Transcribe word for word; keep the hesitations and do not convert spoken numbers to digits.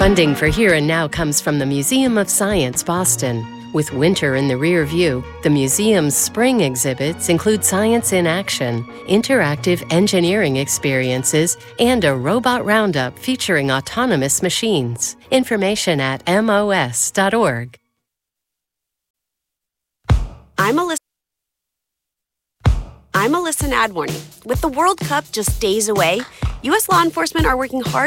Funding for Here and Now comes from the Museum of Science, Boston. With winter in the rear view, the museum's spring exhibits include science in action, interactive engineering experiences, and a robot roundup featuring autonomous machines. Information at M O S dot org. I'm Alyssa. I'm Alyssa Nadworny. With the World Cup just days away, U S law enforcement are working hard